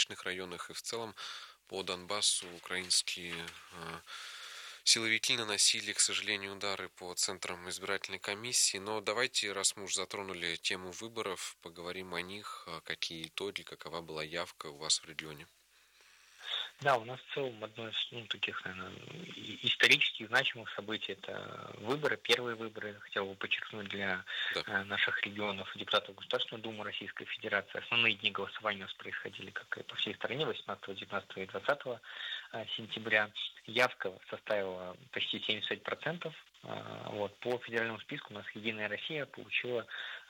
приграничных районах и в целом по Донбассу украинские силовики наносили, к сожалению, удары по центрам избирательной комиссии. Но давайте, раз мы уже затронули тему выборов, поговорим о них. Какие итоги, какова была явка у вас в регионе? Да, у нас в целом одно из таких, наверное, исторических значимых событий – это выборы, первые выборы, хотел бы подчеркнуть, для Да. наших регионов депутатов Государственной Думы Российской Федерации. Основные дни голосования у нас происходили, как и по всей стране, 18, 19 и 20 сентября. Явка составила почти 75%. Вот. По федеральному списку у нас «Единая Россия» получила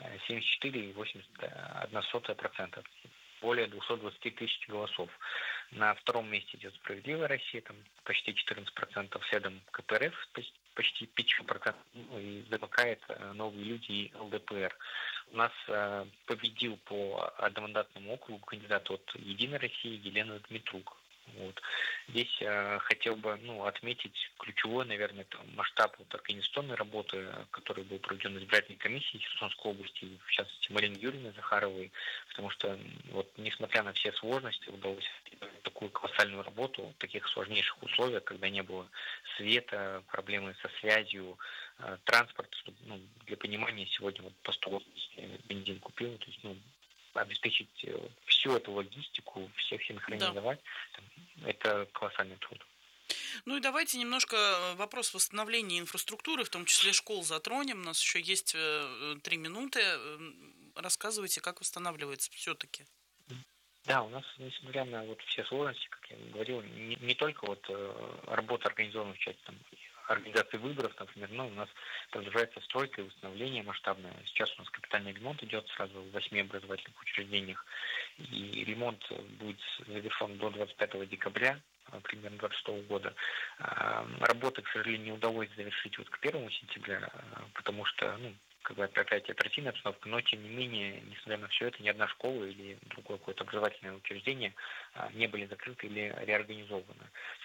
74,81%. Более 220 тысяч голосов. На втором месте идет «Справедливая Россия», там почти 14%, следом КПРФ почти 5%, и замыкает «Новые люди» и ЛДПР. У нас победил по одномандатному округу кандидат от «Единой России» Елена Дмитрук. Вот. Здесь хотел бы отметить ключевой, наверное, масштаб организационной работы, который был проведен в избирательной комиссии Херсонской области, в частности Марины Юрьевны Захаровой, потому что несмотря на все сложности, удалось такую колоссальную работу в таких сложнейших условиях, когда не было света, проблемы со связью, транспорт. Для понимания, сегодня по 180 бензин купил, то есть обеспечить всю эту логистику, всех синхронизовать, да. Это колоссальный труд. Ну и давайте немножко вопрос восстановления инфраструктуры, в том числе школ, затронем. У нас еще есть 3 минуты. Рассказывайте, как восстанавливается все-таки. Да, у нас, несмотря на все сложности, как я говорил, не только работа организованная в части организации выборов, например, но у нас продолжается стройка и восстановление масштабное. Сейчас у нас капитальный ремонт идет сразу в 8 образовательных учреждениях, и ремонт будет завершен до 25 декабря, примерно 26 года. Работы, к сожалению, не удалось завершить к 1 сентября, потому что, опять оперативная обстановка, но тем не менее, несмотря на все это, ни одна школа или другое какое-то образовательное учреждение не были закрыты или реорганизованы.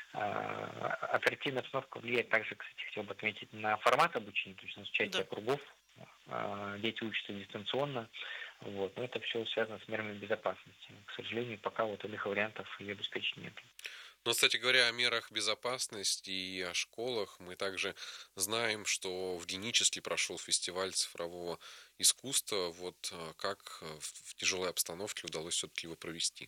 Оперативная обстановка влияет также, кстати, хотел бы отметить, на формат обучения, то есть у нас часть округов, дети учатся дистанционно, но это все связано с мерами безопасности. К сожалению, пока иных вариантов и обеспечения нет. Но, кстати говоря, о мерах безопасности и о школах, мы также знаем, что в Геническе прошел фестиваль цифрового искусства. Как в тяжелой обстановке удалось все-таки его провести?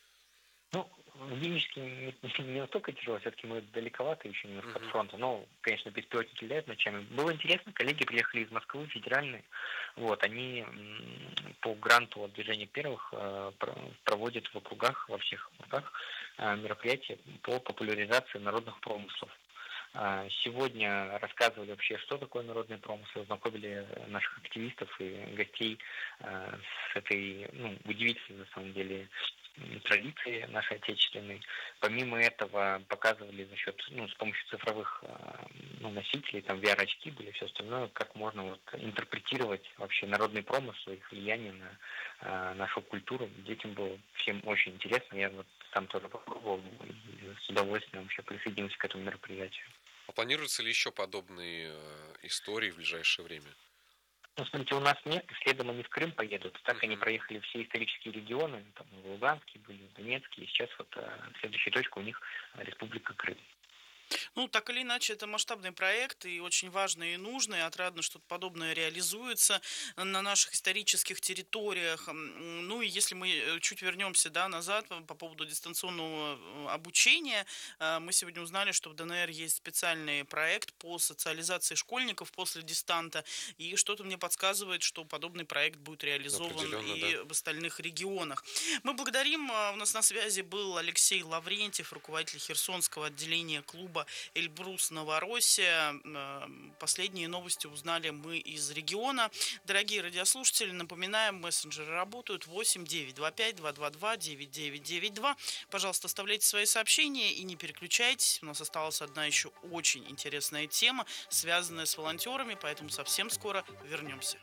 В Геническе не настолько тяжело, все-таки мы далековато еще немножко от фронта, но, конечно, беспилотники летают ночами. Было интересно, коллеги приехали из Москвы, федеральные, они по гранту от движения первых проводят в округах, во всех округах мероприятия по популяризации народных промыслов. Сегодня рассказывали вообще, что такое народные промыслы, знакомили наших активистов и гостей с этой удивительной, на самом деле, традиции нашей отечественной. Помимо этого показывали за счет, с помощью цифровых носителей, VR-очки были, все остальное, как можно интерпретировать вообще народные промыслы, их влияние на нашу культуру. Детям было всем очень интересно. Я сам тоже попробовал и с удовольствием вообще присоединился к этому мероприятию. А планируются ли еще подобные истории в ближайшее время? Смотрите, у нас нет, следом они в Крым поедут. Так они проехали все исторические регионы, Луганский были, Донецкий, и сейчас следующая точка у них Республика Крым. Так или иначе, это масштабный проект и очень важный и нужный. Отрадно, что подобное реализуется на наших исторических территориях. И если мы чуть вернемся назад по поводу дистанционного обучения, мы сегодня узнали, что в ДНР есть специальный проект по социализации школьников после дистанта, и что-то мне подсказывает, что подобный проект будет реализован и в остальных регионах. Мы благодарим. У нас на связи был Алексей Лаврентьев, руководитель Херсонского отделения клуба «Эльбрус Новороссия». Последние новости узнали мы из региона. Дорогие радиослушатели, напоминаем, мессенджеры работают 8-925-222-9992. Пожалуйста, оставляйте свои сообщения и не переключайтесь. У нас осталась одна еще очень интересная тема, связанная с волонтерами, поэтому совсем скоро вернемся.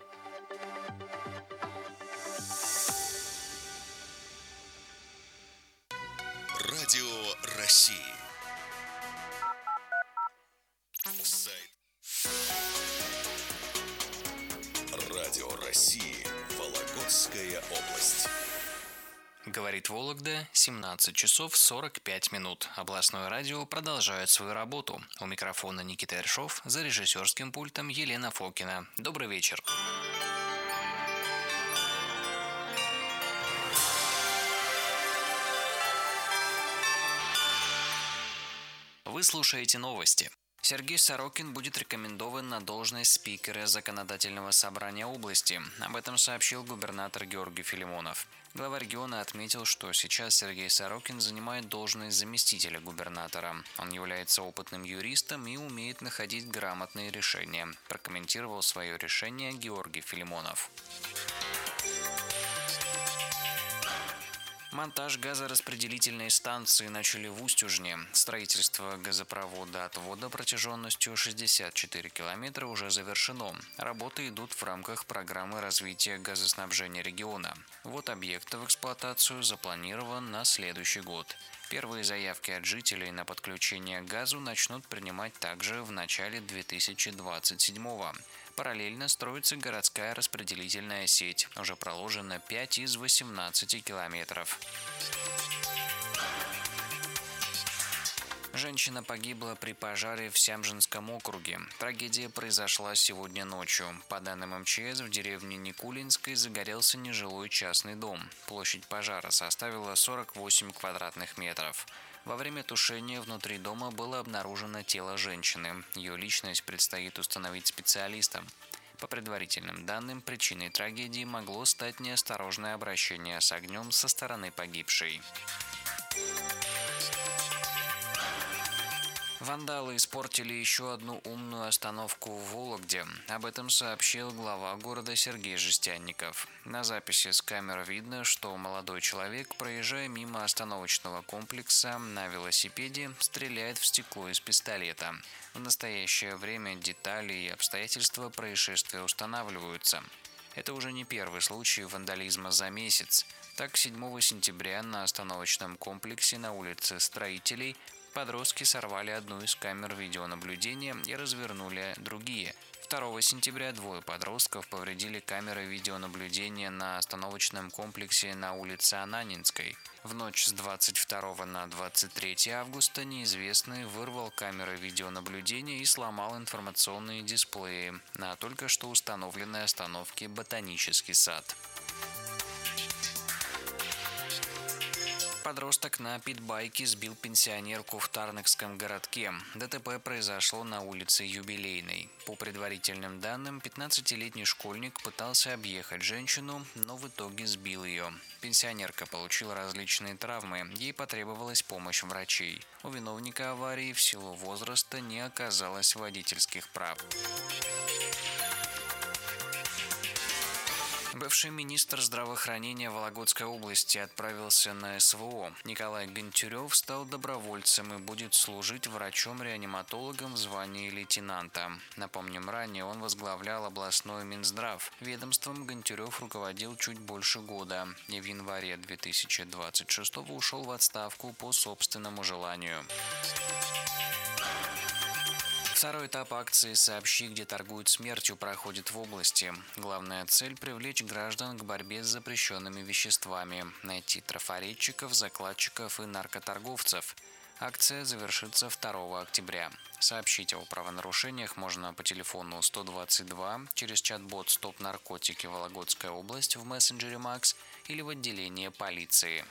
Радио России. Сайт Радио России. Вологодская область. Говорит Вологда, 17 часов 45 минут. Областное радио продолжает свою работу. У микрофона Никита Ершов, за режиссерским пультом Елена Фокина. Добрый вечер. Вы слушаете новости. Сергей Сорокин будет рекомендован на должность спикера Законодательного собрания области. Об этом сообщил губернатор Георгий Филимонов. Глава региона отметил, что сейчас Сергей Сорокин занимает должность заместителя губернатора. Он является опытным юристом и умеет находить грамотные решения. Прокомментировал свое решение Георгий Филимонов. Монтаж газораспределительной станции начали в Устюжне. Строительство газопровода отвода протяженностью 64 километра уже завершено. Работы идут в рамках программы развития газоснабжения региона. Ввод объекта в эксплуатацию запланирован на следующий год. Первые заявки от жителей на подключение к газу начнут принимать также в начале 2027-го. Параллельно строится городская распределительная сеть. Уже проложено 5 из 18 километров. Женщина погибла при пожаре в Сямжинском округе. Трагедия произошла сегодня ночью. По данным МЧС, в деревне Никулинской загорелся нежилой частный дом. Площадь пожара составила 48 квадратных метров. Во время тушения внутри дома было обнаружено тело женщины. Ее личность предстоит установить специалистам. По предварительным данным, причиной трагедии могло стать неосторожное обращение с огнем со стороны погибшей. Вандалы испортили еще одну умную остановку в Вологде. Об этом сообщил глава города Сергей Жестянников. На записи с камер видно, что молодой человек, проезжая мимо остановочного комплекса на велосипеде, стреляет в стекло из пистолета. В настоящее время детали и обстоятельства происшествия устанавливаются. Это уже не первый случай вандализма за месяц. Так, 7 сентября на остановочном комплексе на улице Строителей подростки сорвали одну из камер видеонаблюдения и развернули другие. 2 сентября двое подростков повредили камеры видеонаблюдения на остановочном комплексе на улице Ананинской. В ночь с 22 на 23 августа неизвестный вырвал камеры видеонаблюдения и сломал информационные дисплеи на только что установленной остановке «Ботанический сад». Подросток на питбайке сбил пенсионерку в Тарнакском городке. ДТП произошло на улице Юбилейной. По предварительным данным, 15-летний школьник пытался объехать женщину, но в итоге сбил ее. Пенсионерка получила различные травмы, ей потребовалась помощь врачей. У виновника аварии в силу возраста не оказалось водительских прав. Бывший министр здравоохранения Вологодской области отправился на СВО. Николай Гонтюрев стал добровольцем и будет служить врачом-реаниматологом в звании лейтенанта. Напомним, ранее он возглавлял областной Минздрав. Ведомством Гонтюрев руководил чуть больше года и в январе 2026-го ушел в отставку по собственному желанию. Второй этап акции «Сообщи, где торгуют смертью» проходит в области. Главная цель – привлечь граждан к борьбе с запрещенными веществами, найти трафаретчиков, закладчиков и наркоторговцев. Акция завершится 2 октября. Сообщить о правонарушениях можно по телефону 122, через чат-бот «Стоп наркотики Вологодская область» в мессенджере МАКС или в отделение полиции.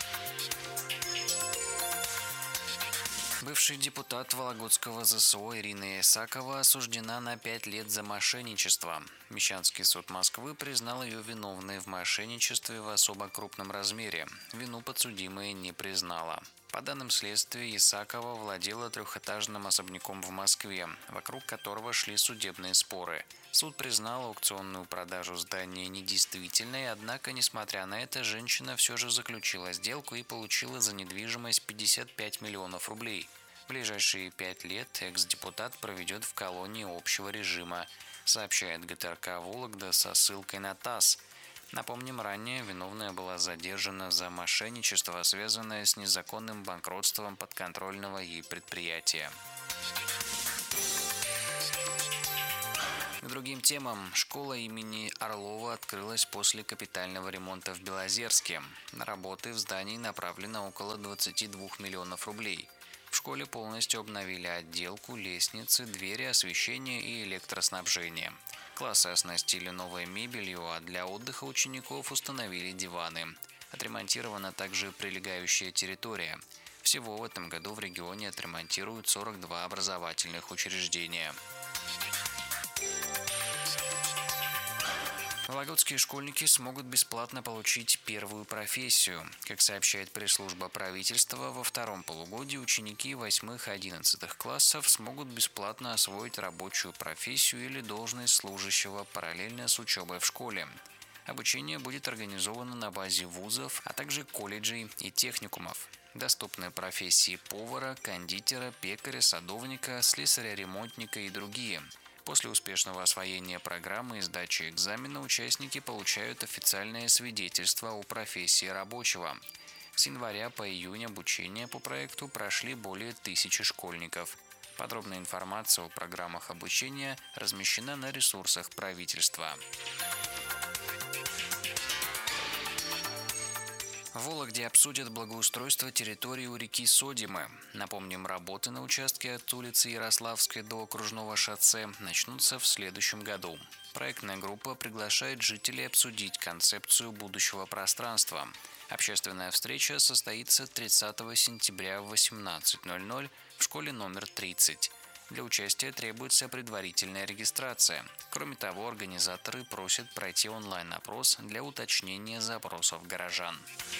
Бывший депутат Вологодского ЗСО Ирина Исакова осуждена на 5 лет за мошенничество. Мещанский суд Москвы признал ее виновной в мошенничестве в особо крупном размере. Вину подсудимая не признала. По данным следствия, Исакова владела трехэтажным особняком в Москве, вокруг которого шли судебные споры. Суд признал аукционную продажу здания недействительной, однако, несмотря на это, женщина все же заключила сделку и получила за недвижимость 55 миллионов рублей. Ближайшие 5 лет экс-депутат проведет в колонии общего режима, сообщает ГТРК Вологда со ссылкой на ТАСС. Напомним, ранее виновная была задержана за мошенничество, связанное с незаконным банкротством подконтрольного ей предприятия. К другим темам. Школа имени Орлова открылась после капитального ремонта в Белозерске. На работы в здании направлено около 22 миллионов рублей. В школе полностью обновили отделку, лестницы, двери, освещение и электроснабжение. Классы оснастили новой мебелью, а для отдыха учеников установили диваны. Отремонтирована также прилегающая территория. Всего в этом году в регионе отремонтируют 42 образовательных учреждения. Вологодские школьники смогут бесплатно получить первую профессию. Как сообщает пресс-служба правительства, во втором полугодии ученики 8-11 классов смогут бесплатно освоить рабочую профессию или должность служащего параллельно с учебой в школе. Обучение будет организовано на базе вузов, а также колледжей и техникумов. Доступны профессии повара, кондитера, пекаря, садовника, слесаря-ремонтника и другие. После успешного освоения программы и сдачи экзамена участники получают официальное свидетельство о профессии рабочего. С января по июнь обучение по проекту прошли более 1000 школьников. Подробная информация о программах обучения размещена на ресурсах правительства. В Вологде обсудят благоустройство территории у реки Содимы. Напомним, работы на участке от улицы Ярославской до окружного шоссе начнутся в следующем году. Проектная группа приглашает жителей обсудить концепцию будущего пространства. Общественная встреча состоится 30 сентября в 18:00 в школе номер 30. Для участия требуется предварительная регистрация. Кроме того, организаторы просят пройти онлайн-опрос для уточнения запросов горожан.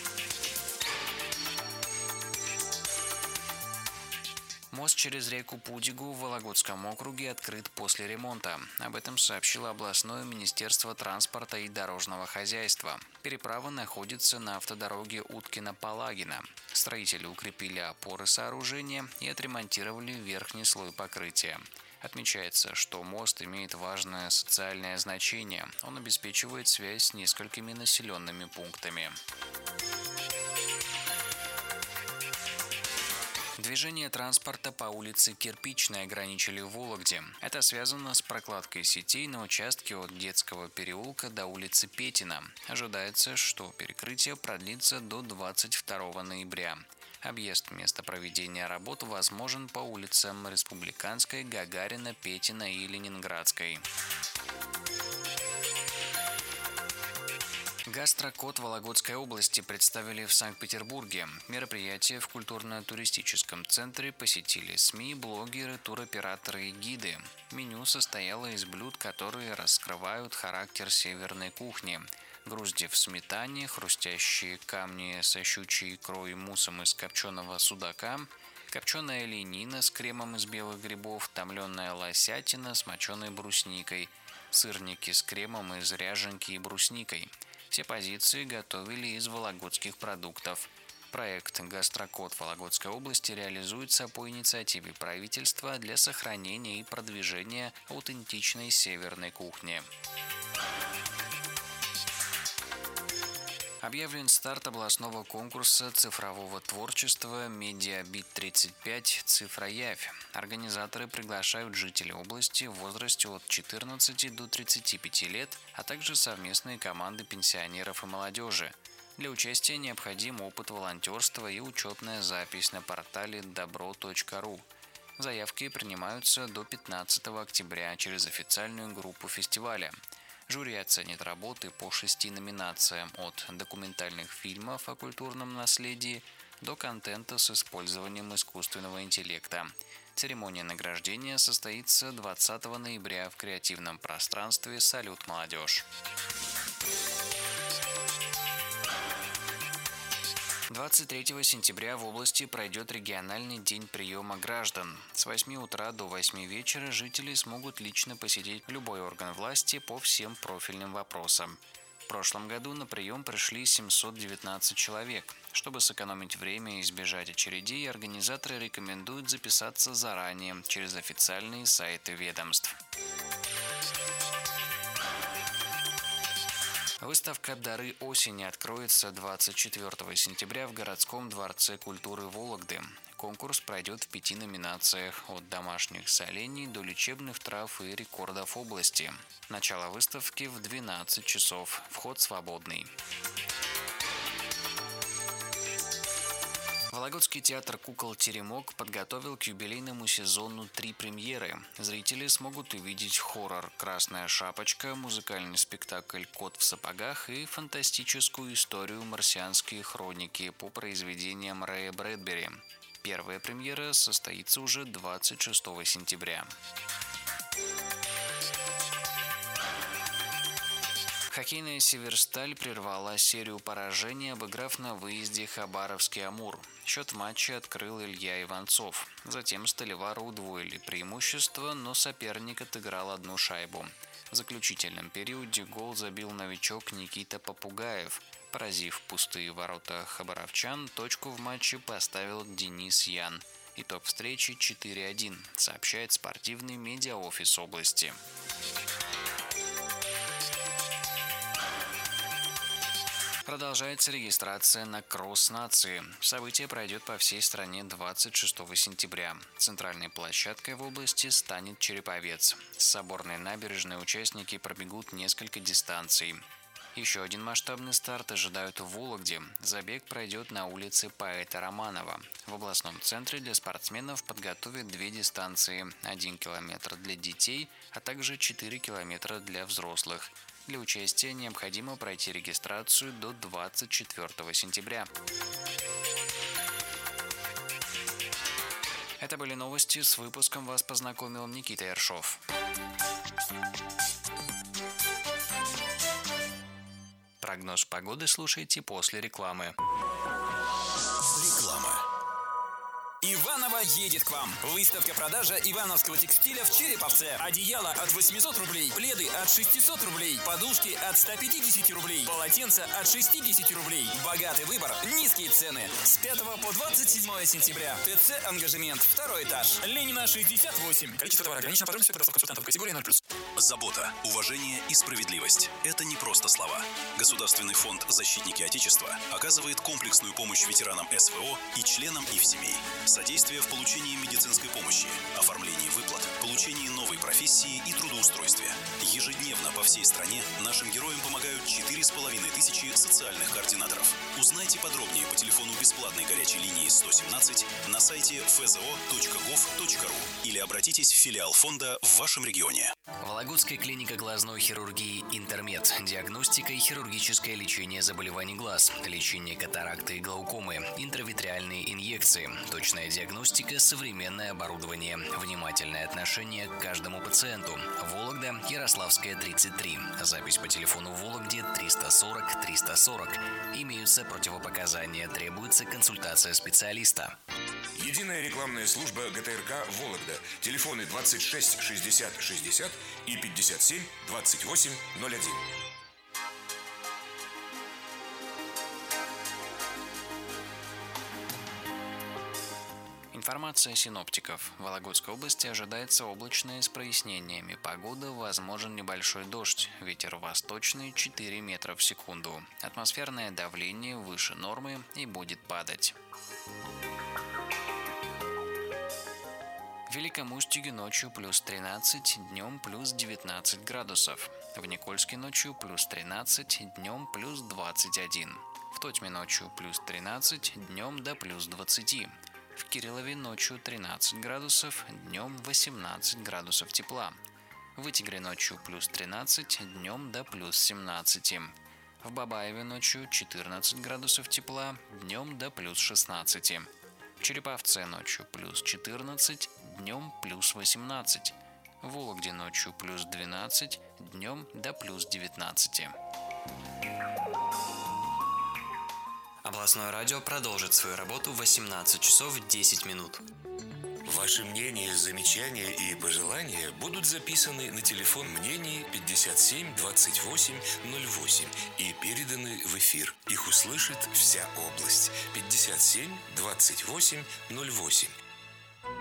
Мост через реку Пудигу в Вологодском округе открыт после ремонта. Об этом сообщило областное министерство транспорта и дорожного хозяйства. Переправа находится на автодороге Уткино-Палагино. Строители укрепили опоры сооружения и отремонтировали верхний слой покрытия. Отмечается, что мост имеет важное социальное значение. Он обеспечивает связь с несколькими населенными пунктами. Движение транспорта по улице Кирпичной ограничили в Вологде. Это связано с прокладкой сетей на участке от Детского переулка до улицы Петина. Ожидается, что перекрытие продлится до 22 ноября. Объезд места проведения работ возможен по улицам Республиканской, Гагарина, Петина и Ленинградской. Гастрокод Вологодской области представили в Санкт-Петербурге. Мероприятие в культурно-туристическом центре посетили СМИ, блогеры, туроператоры и гиды. Меню состояло из блюд, которые раскрывают характер северной кухни. Грузди в сметане, хрустящие камни со щучьей икрой и муссом из копченого судака, копченая оленина с кремом из белых грибов, томленая лосятина с моченой брусникой, сырники с кремом из ряженки и брусникой. Все позиции готовили из вологодских продуктов. Проект «Гастрокод Вологодской области» реализуется по инициативе правительства для сохранения и продвижения аутентичной северной кухни. Объявлен старт областного конкурса цифрового творчества «Медиабит-35. Цифроявь». Организаторы приглашают жителей области в возрасте от 14 до 35 лет, а также совместные команды пенсионеров и молодежи. Для участия необходим опыт волонтерства и учетная запись на портале добро.ру. Заявки принимаются до 15 октября через официальную группу фестиваля. Жюри оценит работы по 6 номинациям от документальных фильмов о культурном наследии до контента с использованием искусственного интеллекта. Церемония награждения состоится 20 ноября в креативном пространстве «Салют, молодежь». 23 сентября в области пройдет региональный день приема граждан. С 8 утра до 8 вечера жители смогут лично посетить любой орган власти по всем профильным вопросам. В прошлом году на прием пришли 719 человек. Чтобы сэкономить время и избежать очередей, организаторы рекомендуют записаться заранее через официальные сайты ведомств. Выставка «Дары осени» откроется 24 сентября в городском дворце культуры Вологды. Конкурс пройдет в 5 номинациях – от домашних солений до лечебных трав и рекордов области. Начало выставки в 12 часов. Вход свободный. Вологодский театр кукол «Теремок» подготовил к юбилейному сезону 3 премьеры. Зрители смогут увидеть хоррор «Красная шапочка», музыкальный спектакль «Кот в сапогах» и фантастическую историю «Марсианские хроники» по произведениям Рэя Брэдбери. Первая премьера состоится уже 26 сентября. Хоккейная «Северсталь» прервала серию поражений, обыграв на выезде Хабаровский «Амур». Счет в матче открыл Илья Иванцов. Затем сталевары удвоили преимущество, но соперник отыграл одну шайбу. В заключительном периоде гол забил новичок Никита Попугаев. Поразив пустые ворота хабаровчан, точку в матче поставил Денис Ян. Итог встречи 4-1, сообщает спортивный медиаофис области. Продолжается регистрация на Кросс нации. Событие пройдет по всей стране 26 сентября. Центральной площадкой в области станет Череповец. С Соборной набережной участники пробегут несколько дистанций. Еще один масштабный старт ожидают в Вологде. Забег пройдет на улице поэта Романова. В областном центре для спортсменов подготовят 2 дистанции – 1 километр для детей, а также 4 километра для взрослых. Для участия необходимо пройти регистрацию до 24 сентября. Это были новости. С выпуском вас познакомил Никита Ершов. Прогноз погоды слушайте после рекламы. Реклама. Иваново едет к вам. Выставка-продажа ивановского текстиля в Череповце. Одеяло от 800 рублей, пледы от 600 рублей, подушки от 150 рублей, полотенца от 60 рублей. Богатый выбор, низкие цены. С 5 по 27 сентября. ТЦ «Ангажемент», 2 этаж. Ленина, 68. Количество товара ограничено по стоимости консультантов категории 0+. Забота, уважение и справедливость – это не просто слова. Государственный фонд «Защитники Отечества» оказывает комплексную помощь ветеранам СВО и членам их семей. Содействие в получении медицинской помощи, оформлении выплат, получении новой профессии и трудоустройстве. Ежедневно по всей стране нашим героям помогают 4500 социальных координаторов. Узнайте подробнее по телефону бесплатной горячей линии 117 на сайте fzo.gov.ru или обратитесь в филиал фонда в вашем регионе. Вологодская клиника глазной хирургии «Интермед». Диагностика и хирургическое лечение заболеваний глаз, лечение катаракты и глаукомы, интравитреальные инъекции, точная диагностика, современное оборудование, внимательное отношение к каждому пациенту. Вологда, Ярославская, 33. Запись по телефону в Вологде 340 340. Имеются противопоказания, требуется консультация специалиста. Единая рекламная служба ГТРК «Вологда». Телефоны 26 60 60 и 57 28 01. Информация синоптиков. В Вологодской области ожидается облачное с прояснениями. Погода, возможен небольшой дождь. Ветер восточный 4 метра в секунду. Атмосферное давление выше нормы и будет падать. В Великом Устюге ночью плюс 13, днем плюс 19 градусов. В Никольске ночью плюс 13, днем плюс 21. В Тотьме ночью плюс 13, днем до плюс 20. В Кириллове ночью 13 градусов, днем 18 градусов тепла. В Вытегре ночью плюс 13, днем до плюс 17. В Бабаеве ночью 14 градусов тепла, днем до плюс 16. В Череповце ночью плюс 14, днем плюс 18. В Вологде ночью плюс 12, днем до плюс 19. Областное радио продолжит свою работу в 18 часов 10 минут. Ваши мнения, замечания и пожелания будут записаны на телефон мнений 57 28 08 и переданы в эфир. Их услышит вся область. 57 28 08.